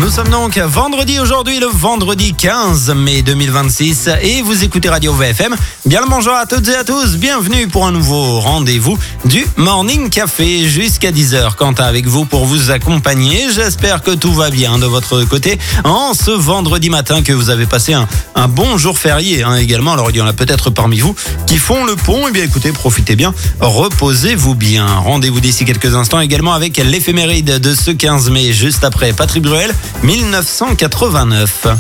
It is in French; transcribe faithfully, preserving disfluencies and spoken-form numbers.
Nous sommes donc vendredi aujourd'hui, le vendredi quinze mai deux mille vingt-six et vous écoutez Radio V F M. Bien le bonjour à toutes et à tous, bienvenue pour un nouveau rendez-vous du Morning Café jusqu'à dix heures. Quentin avec vous pour vous accompagner, j'espère que tout va bien de votre côté en ce vendredi matin, que vous avez passé un, un bon jour férié hein, également. Alors il y en a peut-être parmi vous qui font le pont, et bien écoutez, profitez bien, reposez-vous bien. Rendez-vous d'ici quelques instants également avec l'éphéméride de ce quinze mai, juste après Patrick Bruel, mille neuf cent quatre-vingt-neuf.